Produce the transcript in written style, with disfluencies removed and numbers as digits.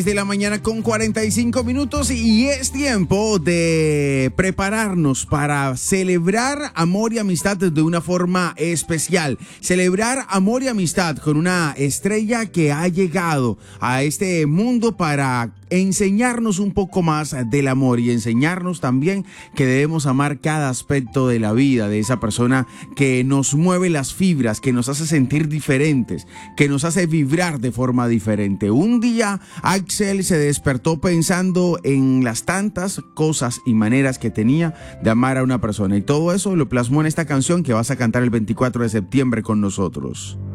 De la mañana con 45 minutos y es tiempo de prepararnos para celebrar amor y amistad de una forma especial. Celebrar amor y amistad con una estrella que ha llegado a este mundo para enseñarnos un poco más del amor y enseñarnos también que debemos amar cada aspecto de la vida de esa persona que nos mueve las fibras, que nos hace sentir diferentes, que nos hace vibrar de forma diferente. Un día Axel se despertó pensando en las tantas cosas y maneras que tenía de amar a una persona y todo eso lo plasmó en esta canción que vas a cantar el 24 de septiembre con nosotros.